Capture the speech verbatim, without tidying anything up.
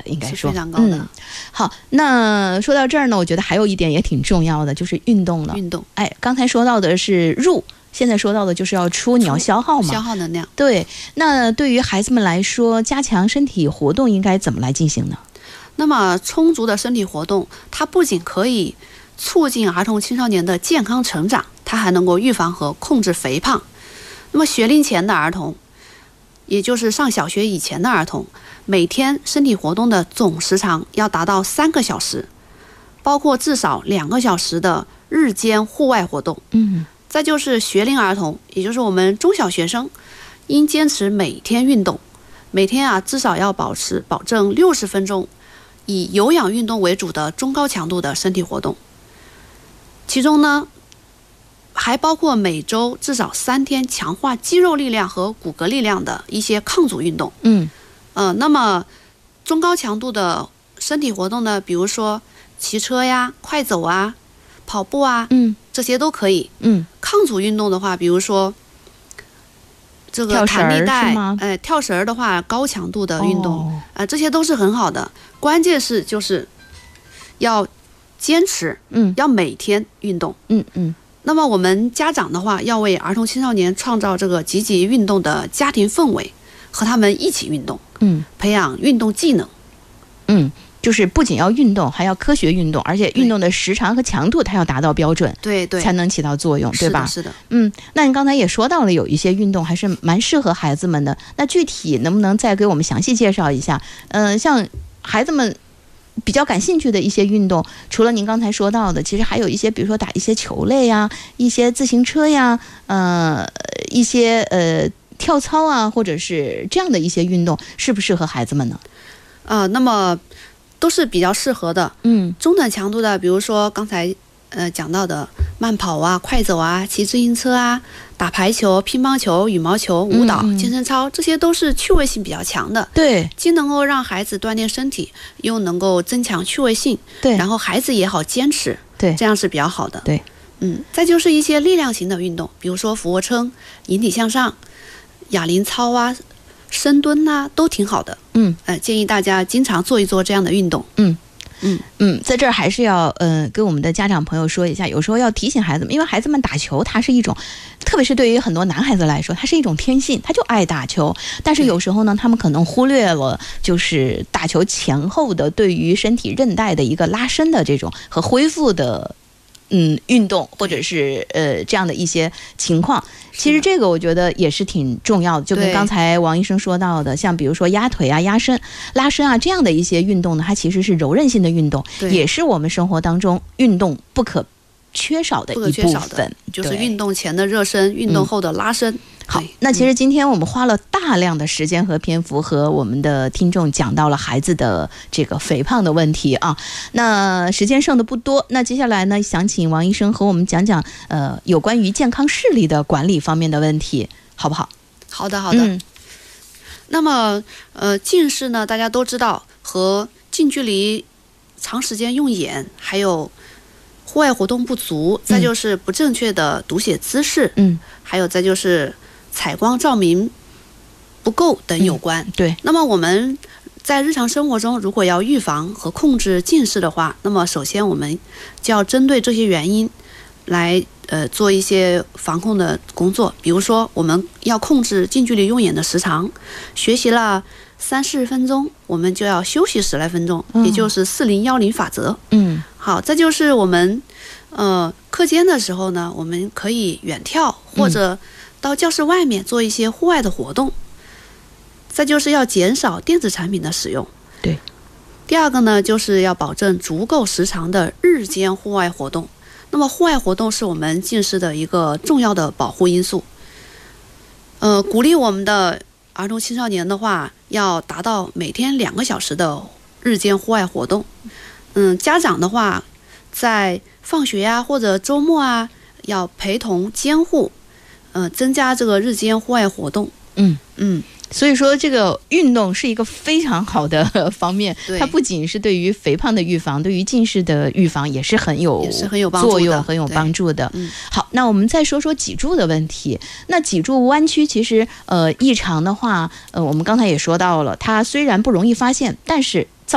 的，应该说非常高的、嗯。 好，那说到这儿呢，我觉得还有一点也挺重要的，就是运动了。 运动， 哎，刚才说到的是入，现在说到的就是要出，你要消耗嘛， 消耗能量。 对，那对于孩子们来说，加强身体活动应该怎么来进行呢？ 那么充足的身体活动，它不仅可以促进儿童青少年的健康成长，它还能够预防和控制肥胖。那么学龄前的儿童，也就是上小学以前的儿童，每天身体活动的总时长要达到三个小时，包括至少两个小时的日间户外活动。 嗯， 再就是学龄儿童，也就是我们中小学生，应坚持每天运动，每天啊至少要保持保证六十分钟，以有氧运动为主的中高强度的身体活动。其中呢，还包括每周至少三天强化肌肉力量和骨骼力量的一些抗阻运动。 嗯， 呃，那么中高强度的身体活动呢，比如说骑车呀、快走啊、跑步啊， 嗯， 这些都可以。 嗯， 抗阻运动的话，比如说这个弹力带，哎、呃，跳绳的话，高强度的运动，啊、 哦呃，这些都是很好的。关键是就是要坚持， 嗯， 要每天运动， 嗯嗯。 那么我们家长的话，要为儿童青少年创造这个积极运动的家庭氛围，和他们一起运动， 嗯， 培养运动技能， 嗯，就是不仅要运动，还要科学运动，而且运动的时长和强度它要达到标准， 对对， 才能起到作用，对吧？ 是的，是的。 嗯，那你刚才也说到了，有一些运动还是蛮适合孩子们的，那具体能不能再给我们详细介绍一下？嗯、呃，像孩子们比较感兴趣的一些运动，除了您刚才说到的，其实还有一些，比如说打一些球类呀，一些自行车呀，呃，一些呃跳操啊，或者是这样的一些运动，适不适合孩子们呢？ 啊、呃，那么都是比较适合的。 嗯， 中等强度的，比如说刚才呃讲到的慢跑啊、快走啊、骑自行车啊、打排球、乒乓球、羽毛球、舞蹈、 嗯嗯健身操，这些都是趣味性比较强的。 对， 既能够让孩子锻炼身体，又能够增强趣味性。 对， 然后孩子也好坚持。 对， 这样是比较好的。 对， 嗯，再就是一些力量型的运动，比如说俯卧撑、引体向上、哑铃操啊、深蹲呐、啊，都挺好的。 嗯， 呃，建议大家经常做一做这样的运动。 嗯。 嗯嗯，在这儿还是要呃跟我们的家长朋友说一下，有时候要提醒孩子们，因为孩子们打球，它是一种，特别是对于很多男孩子来说，它是一种天性，他就爱打球。但是有时候呢，他们可能忽略了，就是打球前后的对于身体韧带的一个拉伸的这种和恢复的。嗯，运动或者是呃这样的一些情况，其实这个我觉得也是挺重要的。就跟刚才王医生说到的，像比如说压腿啊、压伸、拉伸啊这样的一些运动呢，它其实是柔韧性的运动，也是我们生活当中运动不可缺少的一部分。 就是运动前的热身，运动后的拉伸。嗯好，那其实今天我们花了大量的时间和篇幅和我们的听众讲到了孩子的这个肥胖的问题啊。那时间剩的不多，那接下来呢，想请王医生和我们讲讲呃有关于健康视力的管理方面的问题，好不好？ 好的，好的。嗯、那么呃，近视呢，大家都知道和近距离长时间用眼，还有户外活动不足，再就是不正确的读写姿势，嗯，还有再就是采光照明不够等有关。 嗯、对。 那么我们在日常生活中，如果要预防和控制近视的话，那么首先我们就要针对这些原因来呃做一些防控的工作。比如说，我们要控制近距离用眼的时长，学习了三四十分钟，我们就要休息十来分钟，嗯、也就是四零幺零法则。嗯，好，再就是我们呃课间的时候呢，我们可以远眺或者到教室外面做一些户外的活动。再就是要减少电子产品的使用。 对。 第二个呢，就是要保证足够时长的日间户外活动。那么户外活动是我们近视的一个重要的保护因素。呃，鼓励我们的儿童青少年的话，要达到每天两个小时的日间户外活动。嗯，家长的话，在放学呀、啊、或者周末啊，要陪同监护，呃，增加这个日间户外活动。 嗯嗯。 所以说这个运动是一个非常好的方面，它不仅是对于肥胖的预防，对于近视的预防也是很有作用、很有帮助的。 嗯、 好，那我们再说说脊柱的问题。那脊柱弯曲其实呃异常的话，呃我们刚才也说到了，它虽然不容易发现，但是